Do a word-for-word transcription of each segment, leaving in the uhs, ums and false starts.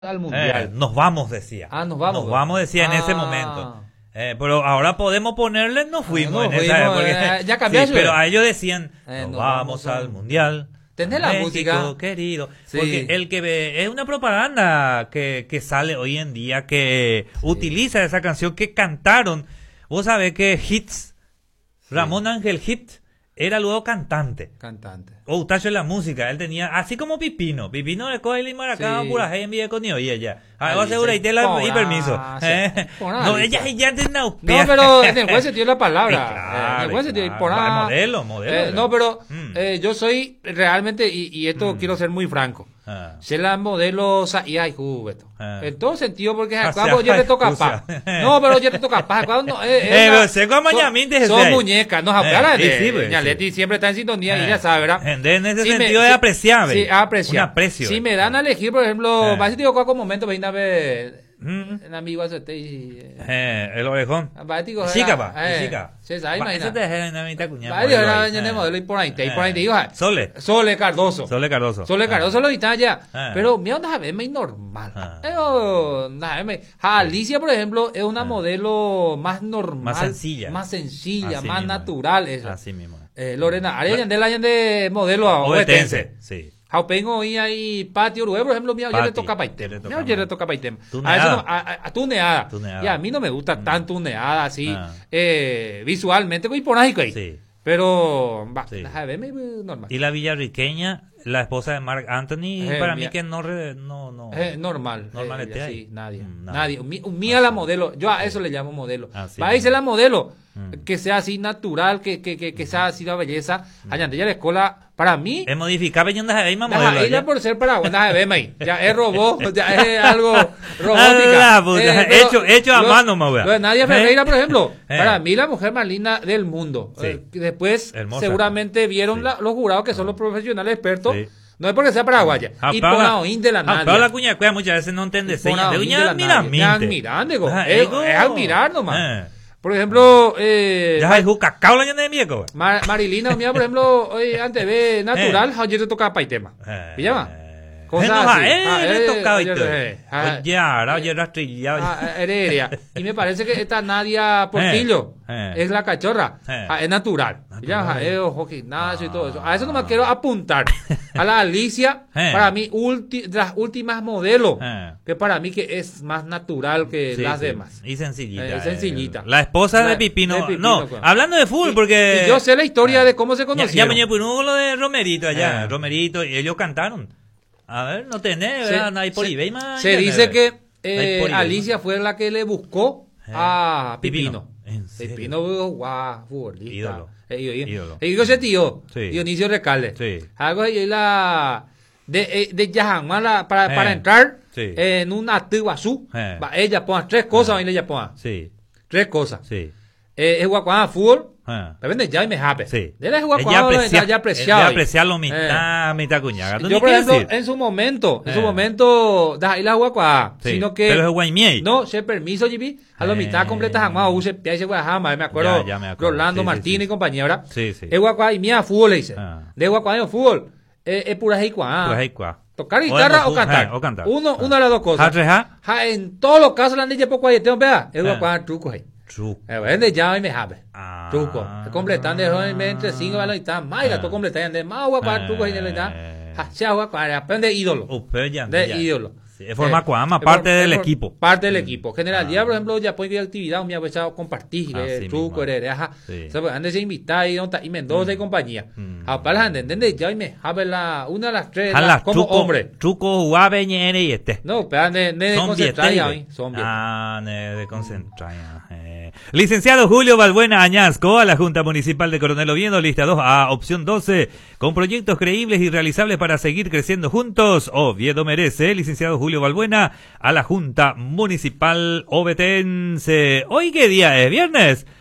al mundial. Eh, nos vamos, decía. Ah, nos vamos. Nos vamos, decía en ah. ese momento. Eh, pero ahora podemos ponerle, nos fuimos Ah, en nos esa fuimos, época. eh, ya cambió Sí, eso, pero eh. a ellos decían, Eh, nos nos vamos vamos al- al mundial. ¿Tenés la México, música? querido. Sí. Porque el que ve, es una propaganda que, que sale hoy en día que utiliza esa canción que cantaron. Vos sabés que Hits, Ramón Ángel Hit, era luego cantante. Cantante. O Utacho en la música, él tenía, así como Pipino. Pipino de Coel y Maracaba, Sí. pura gente en con y ella. Ahí Ahora segura y dice, te la y "Por permiso. Asia, Eh, por No, Asia". ella ya te No, pero en el buen sentido de la palabra. Sí, claro, Eh, en el buen sentido. claro. Por a- Modelo, modelo, Eh, ¿verdad? no, pero Mm. eh, yo soy realmente, y, y esto Mm. quiero ser muy franco. Ah. Se la modelo sa y ay jugueto. Ah. En todo sentido, porque Ah, acá ya sea, te toca ay, pa. Rusia. No, pero ya te toca pa. Cuando, eh, Eh, es pero una- sé cómo son- mañamín desde Son ahí. muñecas, nos Eh, hablan sí, de. sí, pues, Doña sí. Leti siempre está en sintonía y Eh, ya sabe, ¿verdad? En en ese Si me- sentido si- es apreciable. Sí, apreciable. Un aprecio. Si me dan a elegir, por ejemplo, Eh. va a decir con momento, ven a ver. Mm. Un amigo hace este y. eh, Eh, el orejón. va, digo, Chica, era- pa, eh, chica. Sí, sabe, Va, imagina. eso te deja en la mitad, cuñado, Va, digo, modelo era ahí. doña Eh. modelo y por ahí, te- y por ahí Eh. te digo, ah, Sole. Sole Cardoso. Sole Cardoso. Sole Ah. Cardoso lo está ya. Ah. Pero mira, una vez muy normal. Ah. Pero, nada, me- Alicia, por ejemplo, es una Ah. modelo más normal. Más sencilla. Más sencilla, Así más mismo. natural. Esa. Así mismo. Eh, Lorena, Ariel Yandel, Allende, modelo a obetense. Obetense. Sí. Jaupengo y ahí patio Uruguay, por ejemplo, mira, yo le Pati, toca ya paitema. le toca Mira, yo le más. toca paitema. Tuneada. A eso no- a, a- a tuneada. Tuneada. Y a mí no me gusta Mm. tan tuneada así, Ah. eh, visualmente, y por ahí, ahí. Sí. Pero, va, Sí. a ver, me- me- normal. Y la villarriqueña, la esposa de Mark Anthony, Eh, para mira. mí que no, re- no, no. Eh, normal. Normal eh, esté ahí. sí, nadie. Mm, nadie. nadie. Mi- Mía la modelo. Yo a eso le llamo modelo. Así Va a irse mismo. la modelo. Mm. Que sea así natural, que, que, que, que sea así la belleza. Allá ya la escuela, para mí, Es modificar peñondas de ahí, mamá. Deja, ella por ser paraguaya, de verme ahí. Ya es robot, ya es algo robótica. Ah, puta, pero hecho- hecho a lo- mano, me voy a- lo de Nadia ¿Eh? Ferreira, por ejemplo, Eh. para mí la mujer más linda del mundo. Sí. Eh, que después, Hermosa. seguramente vieron Sí. la- los jurados que son los profesionales expertos. Sí. No es porque sea paraguaya. Ah, Y Paula- por la oín de la ah, Nadia. Paula Cuñacuea muchas veces no entiende Por la señas. De oín uña de la Nadia. admiramente. Admirando, digo. Ah, Es- ego. es admirar nomás. Eh. Por ejemplo, eh, Ya hay cacao la ñanda de mieko. Mar- Marilina, mía, por ejemplo, hoy antes ve natural, ayer te toca paitema. Eh. ¿Pillaba? Eh, Cosas no, así. eh, Ah, le eh, tocaba y oye, todo. eh, ah, Oye, ahora, oye, rastrillado. Ah, Heredia. Y me parece que esta Nadia Portillo Eh, eh. es la cachorra. Eh. Ah, es natural. Natural. Ya, ja, es ojo gimnasio y todo eso. A eso no me Ah. quiero apuntar. A la Alicia, Eh. para mí, ulti- de las últimas modelos, Eh. que para mí que es más natural que Sí, las sí. demás. Y sencillita. Eh, sencillita. eh. La esposa La- de Pipino. de Pipino, no, claro. hablando de fútbol, Y- porque. y yo sé la historia Eh. de cómo se Ya, ya conocieron. me pongo lo de Romerito allá. Eh. Romerito, y ellos cantaron. A ver, no tenés, Se- ¿verdad? No hay por se- eBay más. Se ya, dice no, que no hay eh, por eBay. Alicia fue la que le buscó Eh. a Pipino. Pipino. ¿En serio? Pipino, guau, futbolista. Ídolo. Eh, ídolo. Ídolo. Eh, digo ese tío, Sí. Dionisio Recalde. Sí. Algo ahí la de eh, de Yahamá la para, Eh. para entrar Sí. eh, en una Tiguazú. Eh. Va, ella ponga tres cosas, ahí ella ponga. Sí, Tres cosas. sí. Eh, es guacuá fútbol. Ah. Depende ya y me jape. Sí. De la Ella guacuá aprecia, ya apreciado. ella ahí. apreciarlo Eh. mitad, mitad cuñaga. ¿Tú Yo, ni por quieres ejemplo, decir? en su momento, en su Eh. momento, da ahí la guacuá, Sí, sino que pero es guaymiey. no, se permiso, G B, a la Eh. mitad completa jamás, use pia ese guajama, me acuerdo, Ya, ya me acuerdo. Rolando Sí, sí, Martínez sí. y compañía, ¿verdad? Sí, sí. Es guacuá y mía fútbol, le dice. Ah. De guacuá y fútbol, eh, es pura jicuá. Pues ahí cuá. Tocar guitarra o, fu- cantar. eh, o cantar. Uno, Ah. una de las dos cosas. ¿Ja, tres, ja? Ja, en todos los casos, la han dicho poco ahí, tengo, vea, es Ah. guacuá truco ahí. Truco. Eh, vende ya y me jabe. Ah. Truco. Completando entre cinco y la mitad, más y la Ah. to completar, de más guacuá truco y de la mitad. Eh. Ja, sea guacuá, aprende ídolo. Upeo ya, De ya. ídolo. Sí, es forma Eh, cuama, es parte for- del es for- equipo. Parte del equipo. General Ah. día, por ejemplo, ya puede actividad, me ha echado compartir, Así eh, truco, mismo. eh, ajá. Sí. O sea, pues, antes de invitar y, y Mendoza y compañía. Mm. A para entender ya y me jabe la una de las tres A la- las como truco, hombre. truco, guave, ñere y este. No, pero de, de, de Son concentrar bietes, ya güey. hoy, son bien. Ah, ne- de concentrar ya, eh. Licenciado Julio Balbuena Añasco, a la Junta Municipal de Coronel Oviedo, lista dos A, opción doce, con proyectos creíbles y realizables para seguir creciendo juntos. Oviedo merece. Licenciado Julio Balbuena, a la Junta Municipal Ovetense. ¿Hoy qué día es? ¿Viernes?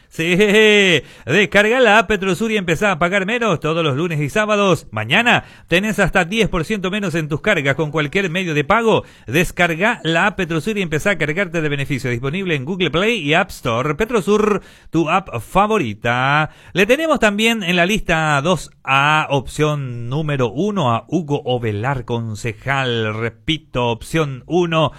Sí, descarga la app Petrosur y empezá a pagar menos todos los lunes y sábados. Mañana tenés hasta diez por ciento menos en tus cargas con cualquier medio de pago. Descarga la app Petrosur y empezá a cargarte de beneficios. Disponible en Google Play y App Store. Petrosur, tu app favorita. Le tenemos también en la lista dos a opción número uno a Hugo Ovelar, concejal. Repito, opción uno,